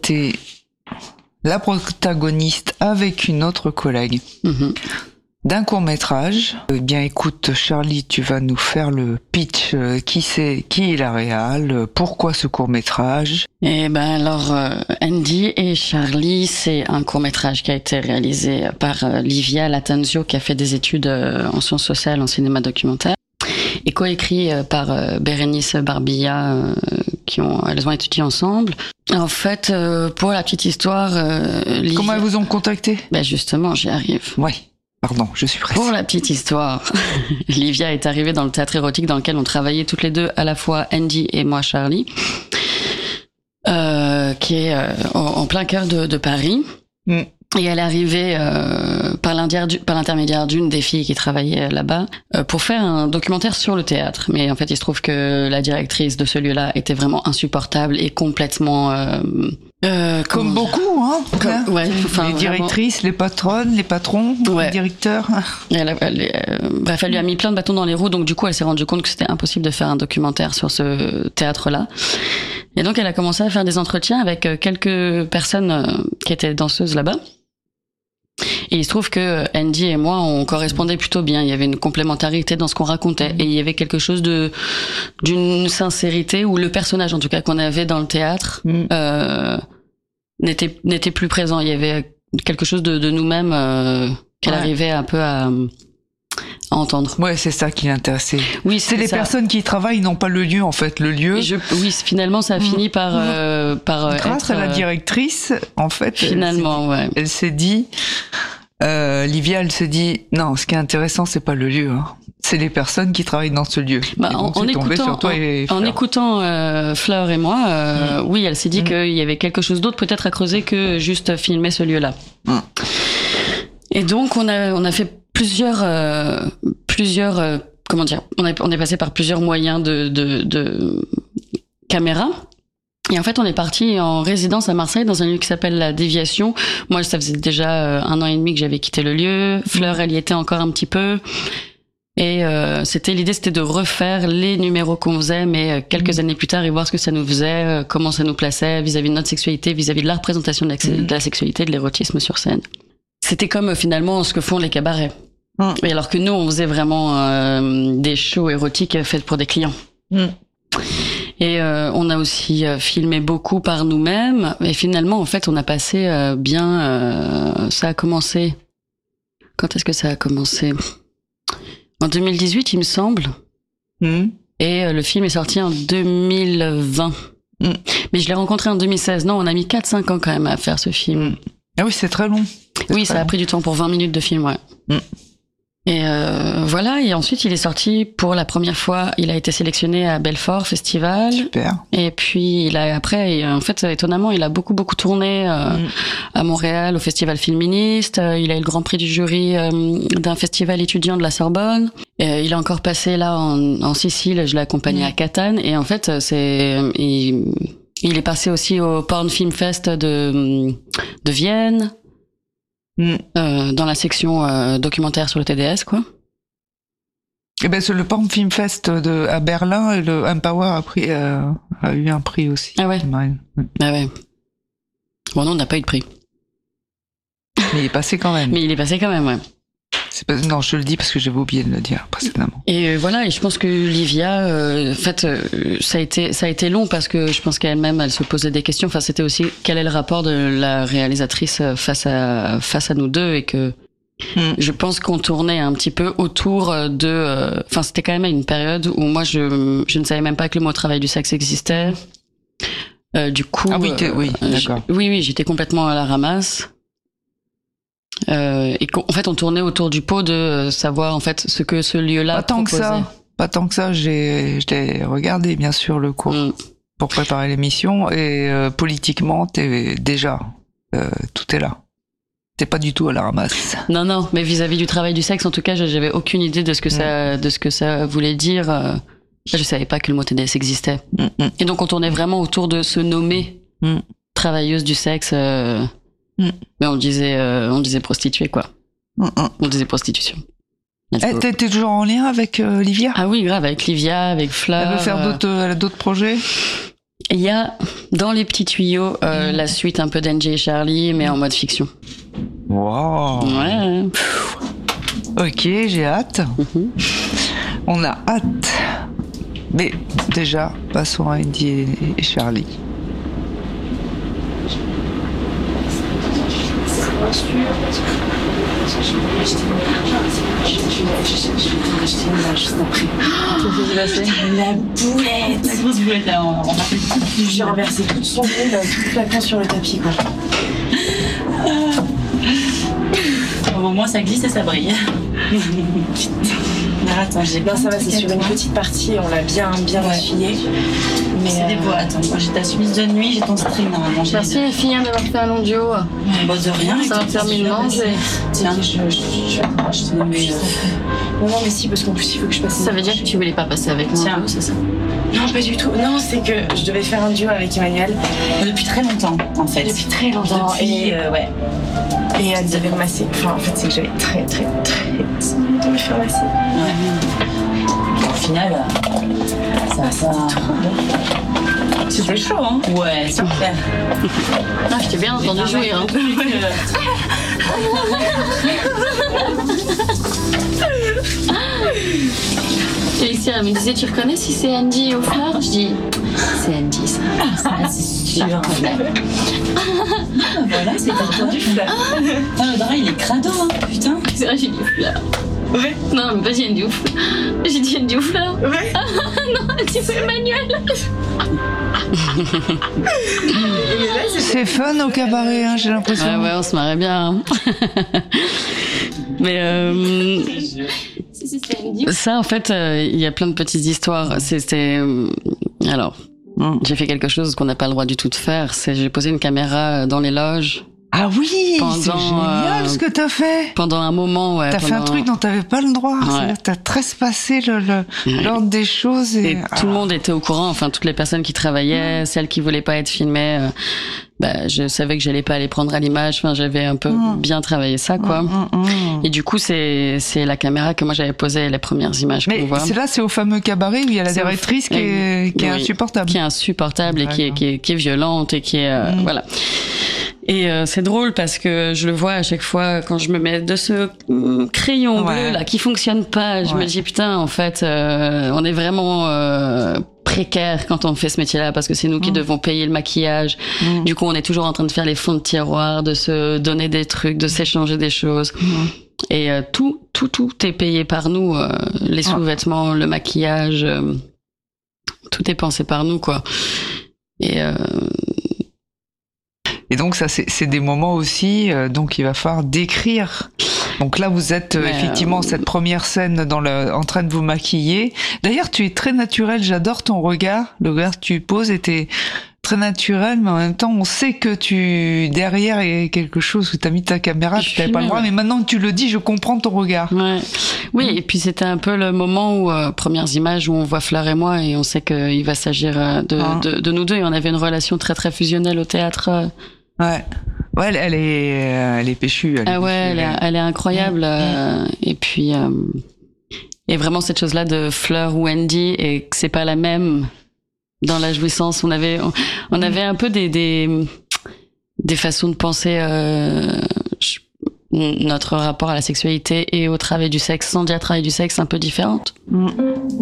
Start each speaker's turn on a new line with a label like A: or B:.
A: été la protagoniste avec une autre collègue d'un court-métrage. Eh bien, écoute, Charlie, tu vas nous faire le pitch. Qui est la réal? Pourquoi ce court-métrage?
B: Eh ben alors, Andy et Charlie, c'est un court-métrage qui a été réalisé par Livia Latanzio, qui a fait des études en sciences sociales, en cinéma documentaire, et coécrit par Bérénice Barbilla, elles ont étudié ensemble. En fait, pour la petite histoire, Livia...
A: Comment elles vous ont contacté?
B: Ben justement, j'y arrive.
A: Ouais. Pardon, je suis pressée.
B: Pour la petite histoire, Livia est arrivée dans le théâtre érotique dans lequel on travaillait toutes les deux, à la fois Andy et moi, Charlie, qui est en plein cœur de Paris. Et elle est arrivée par l'intermédiaire d'une des filles qui travaillait là-bas pour faire un documentaire sur le théâtre. Mais en fait, il se trouve que la directrice de ce lieu-là était vraiment insupportable et complètement...
A: comme beaucoup, hein.
B: Ouais, enfin,
A: les directrices, vraiment... les patronnes, les patrons, les directeurs.
B: Bref, elle lui a mis plein de bâtons dans les roues, donc du coup, elle s'est rendue compte que c'était impossible de faire un documentaire sur ce théâtre-là. Et donc, elle a commencé à faire des entretiens avec quelques personnes qui étaient danseuses là-bas. Et il se trouve que Andy et moi, on correspondait plutôt bien. Il y avait une complémentarité dans ce qu'on racontait. Et il y avait quelque chose d'une sincérité où le personnage, en tout cas, qu'on avait dans le théâtre, n'était plus présent. Il y avait quelque chose de nous-mêmes qu'elle arrivait un peu à entendre.
A: Ouais, c'est ça qui l'intéressait.
B: Oui,
A: c'est les personnes qui y travaillent, non pas le lieu, en fait. Le lieu.
B: Oui, finalement, ça a fini par
A: grâce à la directrice, en fait.
B: Finalement,
A: elle s'est dit, Livia, elle s'est dit, non, ce qui est intéressant, c'est pas le lieu, hein. C'est les personnes qui travaillent dans ce lieu.
B: Bah, en écoutant Fleur et moi, oui, elle s'est dit qu'il y avait quelque chose d'autre peut-être à creuser que juste filmer ce lieu-là. Et donc, on a fait plusieurs comment dire, on est passé par plusieurs moyens de caméra. Et en fait, on est parti en résidence à Marseille dans un lieu qui s'appelle La Déviation. Moi, ça faisait déjà 1 an et demi que j'avais quitté le lieu. Fleur, elle y était encore un petit peu. Et l'idée, c'était de refaire les numéros qu'on faisait, mais quelques années plus tard, et voir ce que ça nous faisait, comment ça nous plaçait vis-à-vis de notre sexualité, vis-à-vis de la représentation de la sexualité, de l'érotisme sur scène. C'était comme finalement ce que font les cabarets. Et alors que nous, on faisait vraiment des shows érotiques faits pour des clients. Et on a aussi filmé beaucoup par nous-mêmes. Et finalement, en fait, on a passé ça a commencé... Quand est-ce que ça a commencé ? En 2018, il me semble. Et le film est sorti en 2020. Mais je l'ai rencontré en 2016. Non, on a mis 4-5 ans quand même à faire ce film.
A: Ah oui, c'est très long.
B: Oui, ça a pris du temps pour 20 minutes de film, ouais. Et voilà, et ensuite il est sorti pour la première fois, il a été sélectionné à Belfort Festival.
A: Super.
B: Et puis en fait, étonnamment, il a beaucoup tourné à Montréal au Festival Féministe. Il a eu le grand prix du jury d'un festival étudiant de la Sorbonne. Il est encore passé là en Sicile, je l'ai accompagné à Catane. Et en fait, il est passé aussi au Porn Film Fest de Vienne. Dans la section documentaire sur le TDS, quoi.
A: Et ben, c'est le Porn Film Fest à Berlin, et le Empower a eu un prix aussi.
B: Ah ouais. Ah ouais. Bon, non, on n'a pas eu de prix.
A: Mais il est passé quand même.
B: Ouais.
A: Non, je le dis parce que j'avais oublié de le dire précédemment.
B: Et voilà, et je pense que Livia, en fait, ça a été long parce que je pense qu'elle-même, elle se posait des questions. Enfin, c'était aussi quel est le rapport de la réalisatrice face à nous deux, et que je pense qu'on tournait un petit peu autour de. Enfin, c'était quand même à une période où moi, je ne savais même pas que le mot travail du sexe existait. Du coup,
A: oui, d'accord.
B: Oui, j'étais complètement à la ramasse. Et en fait, on tournait autour du pot de savoir en fait ce que ce lieu-là proposait.
A: Pas tant que ça. Je l'ai regardé bien sûr le cours pour préparer l'émission, et politiquement, t'es déjà tout est là. T'es pas du tout à la ramasse.
B: Non, mais vis-à-vis du travail du sexe, en tout cas, j'avais aucune idée de ce que ça voulait dire. Je savais pas que le mot TDS existait. Et donc, on tournait vraiment autour de se nommer travailleuse du sexe. Mais on disait prostituée, quoi. On disait prostitution.
A: T'es toujours en lien avec Livia ?
B: Ah oui, grave, avec Livia, avec Fleur.
A: Elle veut faire d'autres projets ?
B: Il y a dans les petits tuyaux la suite un peu d'Angie et Charlie, mais en mode fiction.
A: Wow.
B: Ouais.
A: Ok, j'ai hâte. On a hâte. Mais déjà, passons à Andy et Charlie.
C: La boulette.
D: La grosse boulette là,
C: J'ai renversé toute son boule, tout claquant sur le tapis quoi.
D: Au moins ça glisse et ça brille. Attends,
C: Non, ça va, c'est sur une petite partie, on l'a bien essuyé.
D: Mais c'est des boîtes. Moi j'ai ta chemise de nuit, j'ai ton string normalement.
B: Merci les filles d'avoir fait un long duo.
D: Bon, de rien.
B: Ça va me faire mille manger.
D: Tiens, je te donne mes...
C: Non, mais si, parce qu'en plus il faut que je passe.
B: Ça veut dire que tu voulais pas passer avec moi.
D: Tiens,
B: c'est ça?
C: Non, pas du tout. Non, c'est que je devais faire un duo avec Emmanuel.
D: Depuis très longtemps, en fait.
C: Depuis très longtemps.
D: Et ouais.
C: Et elle devait me masser. Enfin, en fait, c'est que j'avais très envie de me faire masser.
D: Ouais. Au final, ça trop bon. C'était chaud, hein? Ouais, super.
B: Ah, je t'ai bien entendu jouer, hein. Félicia, elle me disait, tu reconnais si c'est Andy aux fleurs? Je dis, c'est Andy, ça.
D: C'est sûr. Voilà, c'est entendu. Ah, le drap, il est crado, hein, putain.
B: C'est vrai, j'ai dit fleurs.
C: Ouais.
B: Non, mais pas j'ai Andy aux fleurs. J'ai dit Andy aux fleurs.
C: Ouais.
B: Non, c'est Emmanuel.
A: C'est fun au cabaret, hein, j'ai l'impression.
B: Ouais, on se marrait bien. Hein. Mais ça, en fait, il y a plein de petites histoires. Alors, j'ai fait quelque chose qu'on n'a pas le droit du tout de faire. J'ai posé une caméra dans les loges.
A: Ah oui, c'est génial ce que t'as fait.
B: Pendant un moment, ouais.
A: T'as fait un truc dont t'avais pas le droit.
B: Ouais.
A: T'as trespassé l'ordre des choses. Et
B: tout le monde était au courant. Enfin, toutes les personnes qui travaillaient, celles qui voulaient pas être filmées. Je savais que j'allais pas les prendre à l'image. Enfin, j'avais un peu bien travaillé ça, quoi. Et du coup, c'est la caméra que moi j'avais posée les premières images qu'on voit.
A: Mais c'est au fameux cabaret où il y a la directrice qui est insupportable.
B: Qui est insupportable et qui est violente et qui est voilà. Et c'est drôle parce que je le vois à chaque fois quand je me mets de ce crayon bleu là qui fonctionne pas. Je me dis putain, en fait, on est vraiment précaire quand on fait ce métier-là parce que c'est nous qui devons payer le maquillage. Du coup, on est toujours en train de faire les fonds de tiroir, de se donner des trucs, de s'échanger des choses. Et tout est payé par nous. Les sous-vêtements, le maquillage, tout est pensé par nous, quoi.
A: Et donc ça, c'est des moments aussi, donc il va falloir décrire. Donc là, vous êtes effectivement cette première scène en train de vous maquiller. D'ailleurs, tu es très naturel. J'adore ton regard. Le regard que tu poses était très naturel, mais en même temps, on sait que derrière il y a quelque chose, que t'as mis ta caméra, tu n'avais pas le droit. Mais maintenant que tu le dis, je comprends ton regard.
B: Ouais. Oui, et puis c'était un peu le moment où, premières images où on voit Fleur et moi et on sait qu'il va s'agir de nous deux. Et on avait une relation très très fusionnelle au théâtre.
A: Ouais. Ouais, elle est péchue.
B: Elle est incroyable. Et puis, et vraiment cette chose-là de Fleur ou Andy, et que c'est pas la même dans la jouissance. On avait un peu des façons de penser, notre rapport à la sexualité et au travail du sexe, sans dire travail du sexe, un peu différentes.